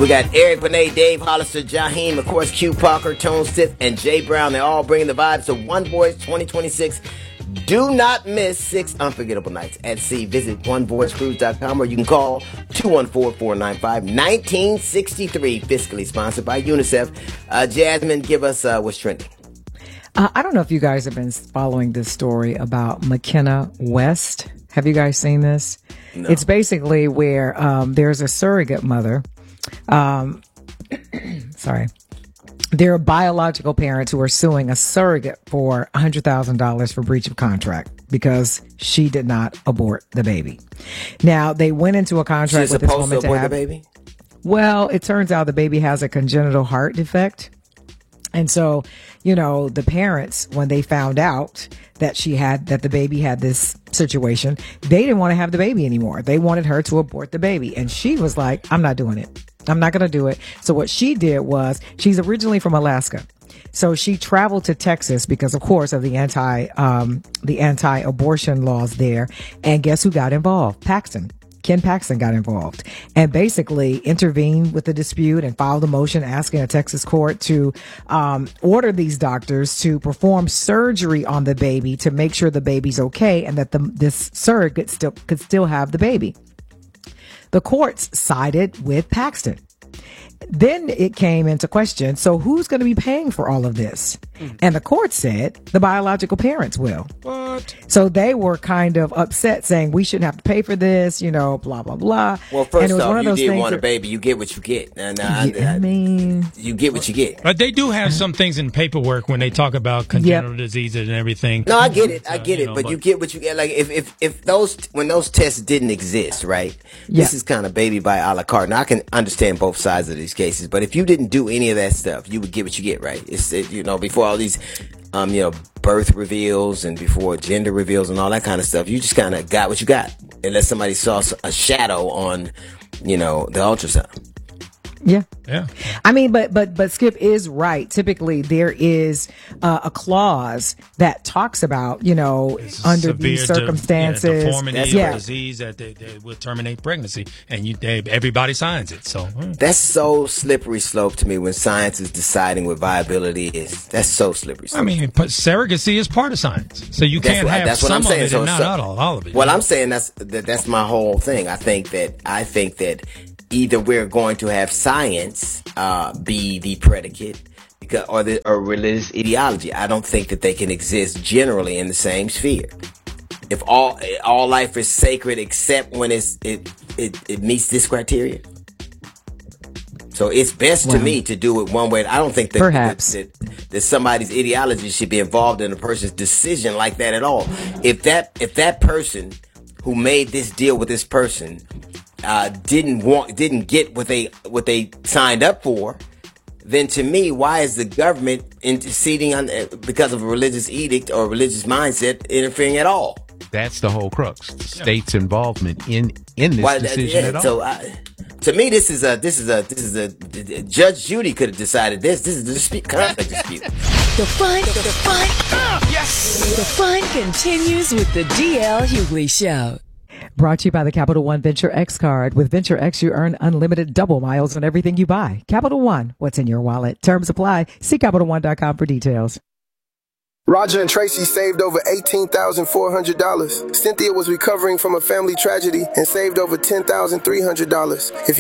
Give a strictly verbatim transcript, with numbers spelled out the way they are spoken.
We got Eric Benet, Dave Hollister, Jaheim, of course, Q Parker, Tone Stith, and Jay Brown. They're all bringing the vibes to One Voice twenty twenty-six. Do not miss six unforgettable nights at sea. Visit one voice cruise dot com or you can call two one four, four nine five, one nine six three. Fiscally sponsored by UNICEF. Uh, Jasmine, give us uh, what's trending. Uh, I don't know if you guys have been following this story about McKenna West. Have you guys seen this? No. It's basically where um, there's a surrogate mother. Um, sorry. There are biological parents who are suing a surrogate for one hundred thousand dollars for breach of contract because she did not abort the baby. Now, they went into a contract She's with this supposed woman to abort to have, the baby? Well, it turns out the baby has a congenital heart defect. And so, you know, the parents, when they found out that she had, that the baby had this situation, they didn't want to have the baby anymore. They wanted her to abort the baby. And she was like, I'm not doing it. I'm not going to do it. So what she did was, she's originally from Alaska. So she traveled to Texas because, of course, of the anti, um, the anti-abortion laws there. And guess who got involved? Paxton. Ken Paxton got involved and basically intervened with the dispute and filed a motion asking a Texas court to um, order these doctors to perform surgery on the baby to make sure the baby's okay and that the, this surrogate still could still have the baby. The courts sided with Paxton. Then it came into question. So who's going to be paying for all of this? Mm. And the court said the biological parents will. What? So they were kind of upset saying we shouldn't have to pay for this, you know, blah, blah, blah. Well, first and it was off, one of you those did things want that, a baby. You get what you get. And uh, yeah, I, I mean, you get what you get. But they do have some things in paperwork when they talk about congenital yep. diseases and everything. No, I get it. I get uh, it. know, but, but you get what you get. Like if, if, if those, when those tests didn't exist, right? Yeah. This is kind of baby by a la carte. Now I can understand both sides of these cases, but if you didn't do any of that stuff, you would get what you get, right? It's, it, you know, before all these, um, you know, birth reveals and before gender reveals and all that kind of stuff, you just kind of got what you got. Unless somebody saw a shadow on, you know, the ultrasound. Yeah. Yeah. I mean, but, but, but Skip is right. Typically there is uh, a clause that talks about, you know, It's under these severe circumstances. De- yeah, deformity yeah. or disease that they, they will terminate pregnancy, and you they, everybody signs it. So hmm. That's so slippery slope to me when science is deciding what viability is. That's so slippery slope. I mean, but surrogacy is part of science, so you That's can't what, have that's what some I'm saying. of it So, and not so, all, all of it. Well, I'm saying that's that, that's my whole thing. I think that I think that either we're going to have science uh, be the predicate, because or the or religious ideology. I don't think that they can exist generally in the same sphere. If all all life is sacred except when it's it it, it meets this criteria. So it's best Wow. to me to do it one way. I don't think that, Perhaps. that, that, that somebody's ideology should be involved in a person's decision like that at all. If that if that person who made this deal with this person uh, didn't want didn't get what they what they signed up for, then to me, why is the government interceding on because of a religious edict or religious mindset interfering at all? That's the whole crux. The state's involvement in in this Why, decision yeah, at all. So I, to me, this is a this is a this is a Judge Judy could have decided this. This is the dispute, contract dispute. The fun, the, the fun, uh, yes. The fun continues with the D L Hughley Show. Brought to you by the Capital One Venture X card. With Venture X, you earn unlimited double miles on everything you buy. Capital One, what's in your wallet? Terms apply. See Capital One dot com for details. Roger and Tracy saved over eighteen thousand four hundred dollars. Cynthia was recovering from a family tragedy and saved over ten thousand three hundred dollars. If you